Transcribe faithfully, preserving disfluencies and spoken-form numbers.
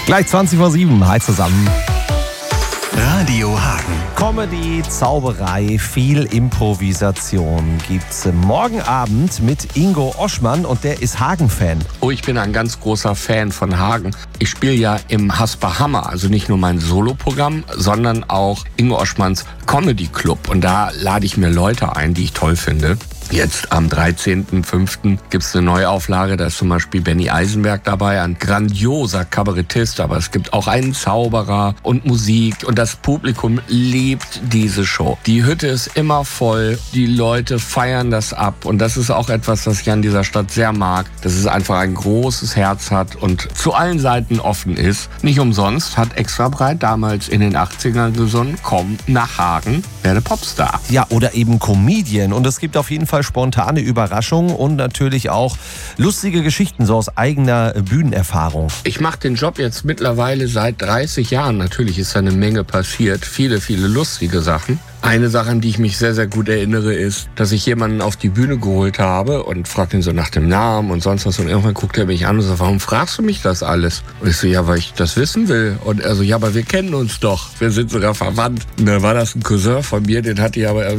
Gleich zwanzig vor sieben. Hi zusammen. Radio Hagen. Comedy, Zauberei, viel Improvisation gibt's morgen Abend mit Ingo Oschmann und der ist Hagen-Fan. Oh, ich bin ein ganz großer Fan von Hagen. Ich spiele ja im Hasper Hammer, also nicht nur mein Soloprogramm, sondern auch Ingo Oschmanns Comedy Club. Und da lade ich mir Leute ein, die ich toll finde. Jetzt am dreizehnten fünften gibt's eine Neuauflage, da ist zum Beispiel Benny Eisenberg dabei, ein grandioser Kabarettist, aber es gibt auch einen Zauberer und Musik und das Publikum liebt diese Show. Die Hütte ist immer voll, die Leute feiern das ab und das ist auch etwas, was ich an dieser Stadt sehr mag, dass es einfach ein großes Herz hat und zu allen Seiten offen ist. Nicht umsonst hat Extra Breit damals in den achtzigern gesungen, komm nach Hagen, werde Popstar. Ja, oder eben Comedian und es gibt auf jeden Fall spontane Überraschungen und natürlich auch lustige Geschichten, so aus eigener Bühnenerfahrung. Ich mache den Job jetzt mittlerweile seit dreißig Jahren. Natürlich ist da eine Menge passiert, viele, viele lustige Sachen. Eine Sache, an die ich mich sehr, sehr gut erinnere, ist, dass ich jemanden auf die Bühne geholt habe und fragte ihn so nach dem Namen und sonst was. Und irgendwann guckt er mich an und sagt, warum fragst du mich das alles? Und ich so, ja, weil ich das wissen will. Und er so, ja, aber wir kennen uns doch. Wir sind sogar verwandt. Und dann war das ein Cousin von mir, den hatte ich aber